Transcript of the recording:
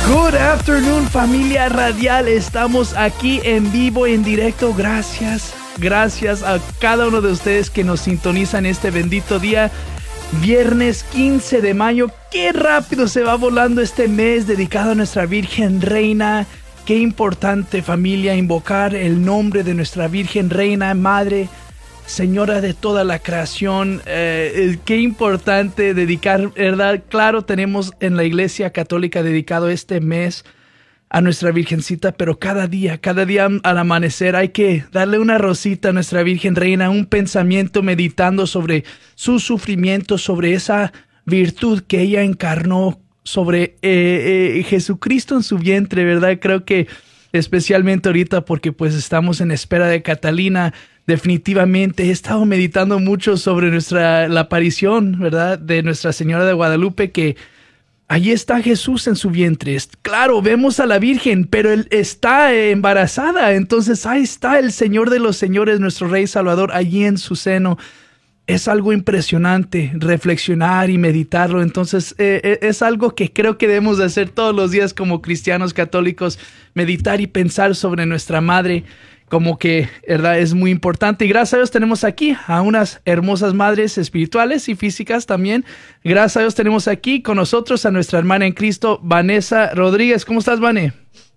Good afternoon, familia radial. Estamos aquí en vivo, en directo. Gracias a cada uno de ustedes que nos sintonizan este bendito día. Viernes 15 de mayo. Qué rápido se va volando este mes dedicado a nuestra Virgen Reina. Qué importante, familia, invocar el nombre de nuestra Virgen Reina, Madre, Señora de toda la creación. Qué importante dedicar, ¿verdad? Claro, tenemos en la Iglesia Católica dedicado este mes a nuestra Virgencita, pero cada día al amanecer hay que darle una rosita a nuestra Virgen Reina, un pensamiento meditando sobre su sufrimiento, sobre esa virtud que ella encarnó, sobre Jesucristo en su vientre, ¿verdad? Creo que especialmente ahorita porque pues estamos en espera de Catalina. Definitivamente he estado meditando mucho sobre la aparición, ¿verdad?, de Nuestra Señora de Guadalupe, que allí está Jesús en su vientre. Claro, vemos a la Virgen, pero él está embarazada. Entonces ahí está el Señor de los Señores, nuestro Rey Salvador, allí en su seno. Es algo impresionante reflexionar y meditarlo. Entonces es algo que creo que debemos de hacer todos los días como cristianos católicos, meditar y pensar sobre nuestra Madre. Como que, ¿verdad?, es muy importante. Y gracias a Dios tenemos aquí a unas hermosas madres espirituales y físicas también. Gracias a Dios tenemos aquí con nosotros a nuestra hermana en Cristo, Vanessa Rodríguez. ¿Cómo estás, Vane?